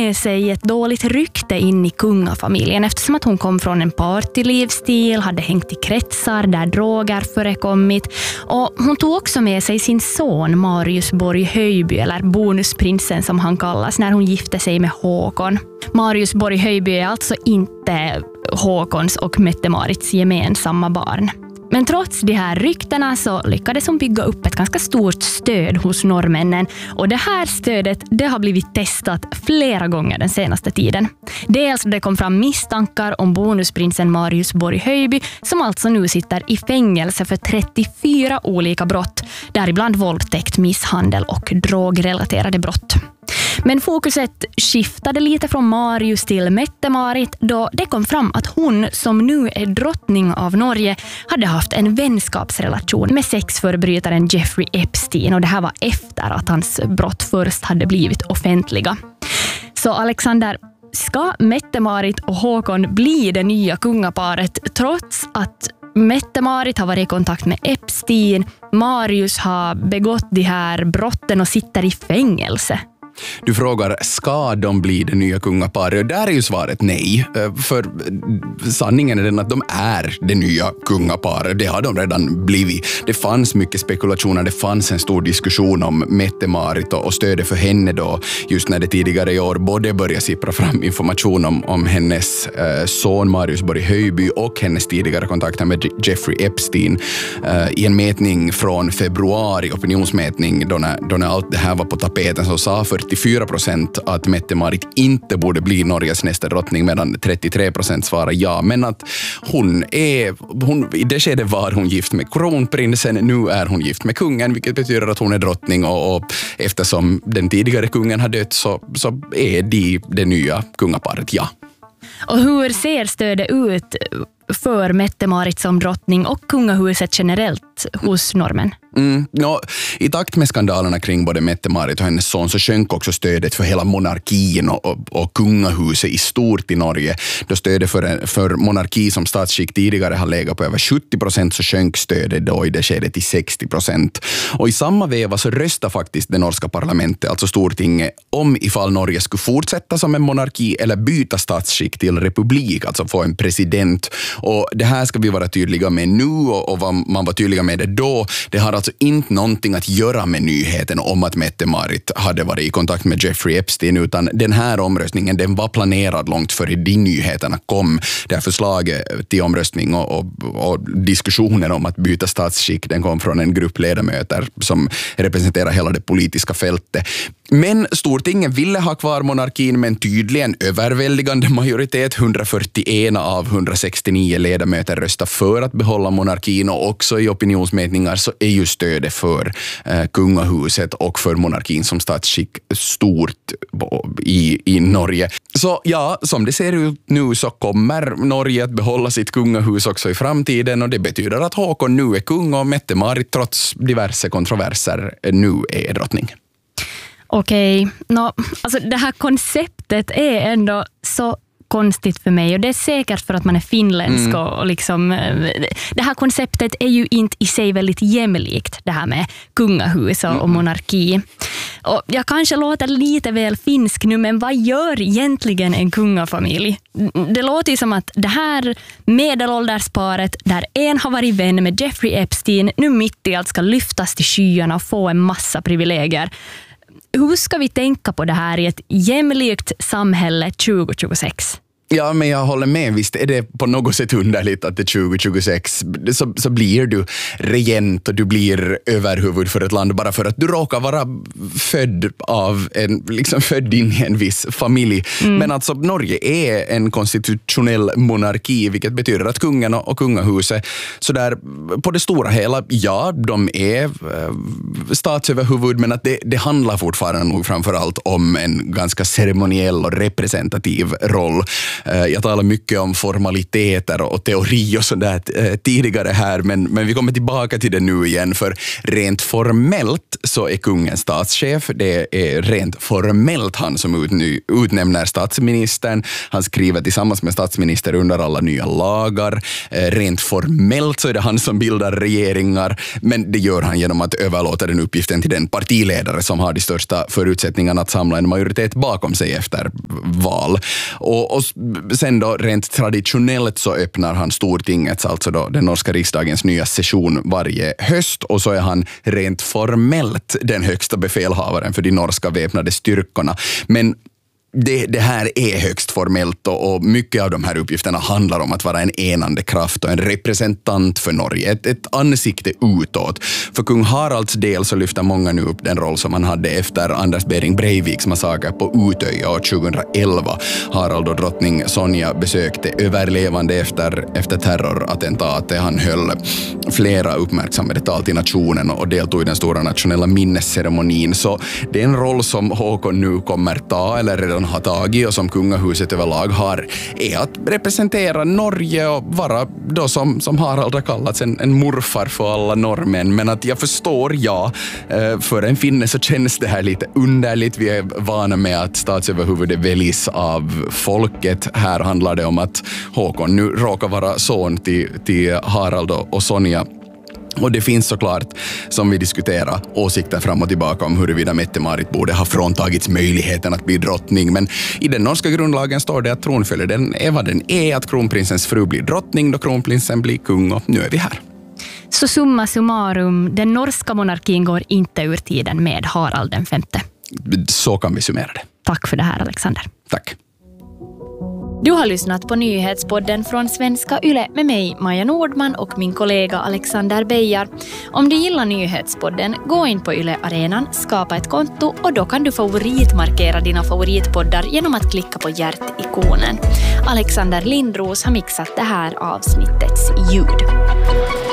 med sig ett dåligt rykte in i kungafamiljen eftersom att hon kom från en partylivsstil, hade hängt i kretsar där droger förekommit, och hon tog också med sig sin son Marius Borg Höjby, eller bonusprinsen som han kallas, när hon gifte sig med Håkon. Marius Borg Höjby är alltså inte Håkons och Mette-Marits gemensamma barn. Men trots de här ryktena så lyckades hon bygga upp ett ganska stort stöd hos norrmännen, och det här stödet det har blivit testat flera gånger den senaste tiden. Dels det kom fram misstankar om bonusprinsen Marius Borg Höjby, som alltså nu sitter i fängelse för 34 olika brott, däribland våldtäkt, misshandel och drogrelaterade brott. Men fokuset skiftade lite från Marius till Mette-Marit då det kom fram att hon, som nu är drottning av Norge, hade haft en vänskapsrelation med sexförbrytaren Jeffrey Epstein, och det här var efter att hans brott först hade blivit offentliga. Så Alexander, ska Mette-Marit och Håkon bli det nya kungaparet trots att Mette-Marit har varit i kontakt med Epstein, Marius har begått de här brotten och sitter i fängelse? Du frågar, ska de bli det nya kungaparet? Och där är ju svaret nej. För sanningen är den att de är det nya kungaparet. Det har de redan blivit. Det fanns mycket spekulationer. Det fanns en stor diskussion om Mette-Marit och stödet för henne då. Just när det tidigare i år både började sippra fram information om hennes son Marius Borg Höjby och hennes tidigare kontakter med Jeffrey Epstein. I en mätning från februari, opinionsmätning, då när allt det här var på tapeten, så sa 44% att Mette-Marit inte borde bli Norges nästa drottning, medan 33% svarar ja. Men att i det skedet var hon gift med kronprinsen, nu är hon gift med kungen, vilket betyder att hon är drottning, och eftersom den tidigare kungen har dött så är det nya kungaparet, ja. Och hur ser stödet ut för Mette-Marit som drottning och kungahuset generellt hos normen? I takt med skandalerna kring både Mette-Marit och hennes son så sjönk också stödet för hela monarkin och kungahuset i stort i Norge. Då stödet för monarki som statsskick tidigare har legat på över 70%, så sjönk stödet då i det skedet till 60%. Och i samma veva så röstade faktiskt det norska parlamentet, alltså Stortinget, om ifall Norge skulle fortsätta som en monarki eller byta statsskick till republik, alltså få en president. Och det här ska vi vara tydliga med nu, och vad man var tydliga med det då, det har alltså inte någonting att göra med nyheten om att Mette-Marit hade varit i kontakt med Jeffrey Epstein, utan den här omröstningen, den var planerad långt före de nyheterna kom. Det här förslaget till omröstning och diskussioner om att byta statsskick, den kom från en grupp ledamöter som representerar hela det politiska fältet. Men Stortinget ville ha kvar monarkin, men tydligen överväldigande majoritet, 141 av 169 ledamöter röstar för att behålla monarkin, och också i opinionsmätningar så är ju stödet för kungahuset och för monarkin som statsskick stort i Norge. Så ja, som det ser ut nu så kommer Norge att behålla sitt kungahus också i framtiden, och det betyder att Håkon nu är kung och Mette-Marit trots diverse kontroverser nu är drottning. Okej, alltså det här konceptet är ändå så konstigt för mig, och det är säkert för att man är finländsk och liksom, det här konceptet är ju inte i sig väldigt jämlikt, det här med kungahus och monarki. Och jag kanske låter lite väl finsk nu, men vad gör egentligen en kungafamilj? Det låter ju som att det här medelåldersparet där en har varit vän med Jeffrey Epstein nu mitt i allt ska lyftas till skyarna och få en massa privilegier. Hur ska vi tänka på det här i ett jämlikt samhälle 2026? Ja, men jag håller med. Visst är det på något sätt underligt att det 2026 så blir du regent och du blir överhuvud för ett land bara för att du råkar vara född in i en viss familj. Men alltså Norge är en konstitutionell monarki, vilket betyder att kungen och kungahuset så där på det stora hela, ja, de är statsöverhuvud, men att det handlar fortfarande nog framförallt om en ganska ceremoniell och representativ roll. Jag talar mycket om formaliteter och teori och sådär tidigare här, men vi kommer tillbaka till det nu igen, för rent formellt så är kungen statschef. Det är rent formellt han som utnämner statsministern. Han skriver tillsammans med statsminister under alla nya lagar. Rent formellt så är det han som bildar regeringar, men det gör han genom att överlåta den uppgiften till den partiledare som har de största förutsättningarna att samla en majoritet bakom sig efter val. Och sen då rent traditionellt så öppnar han Stortingets, alltså då den norska riksdagens nya session varje höst, och så är han rent formellt den högsta befälhavaren för de norska väpnade styrkorna. Men det här är högst formellt, och mycket av de här uppgifterna handlar om att vara en enande kraft och en representant för Norge, ett ansikte utåt. För kung Haralds del så lyfter många nu upp den roll som han hade efter Anders Behring Breiviks massaker på Utöja 2011. Harald och drottning Sonja besökte överlevande efter terrorattentatet. Han höll flera uppmärksammade tal till nationen och deltog i den stora nationella minnesceremonin. Så det är en roll som Håkon nu kommer ta, eller redan har tagit, och som kungahuset överlag har, är att representera Norge och vara då som Harald har kallats en morfar för alla norrmän. Men att jag förstår, för en finne så känns det här lite underligt. Vi är vana med att statsöverhuvudet väljs av folket. Här handlar det om att Håkon nu råkar vara son till Harald och Sonja. Och det finns såklart, som vi diskuterar, åsikter fram och tillbaka om huruvida Mette-Marit borde ha fråntagits möjligheten att bli drottning. Men i den norska grundlagen står det att tronföljden är vad den är, att kronprinsens fru blir drottning då kronprinsen blir kung, och nu är vi här. Så summa summarum, den norska monarkin går inte ur tiden med Harald den femte. Så kan vi summera det. Tack för det här, Alexander. Tack. Du har lyssnat på nyhetspodden från Svenska Yle med mig, Maja Nordman, och min kollega Alexander Beijar. Om du gillar nyhetspodden, gå in på Yle-arenan, skapa ett konto, och då kan du favoritmarkera dina favoritpoddar genom att klicka på hjärtikonen. Alexander Lindros har mixat det här avsnittets ljud.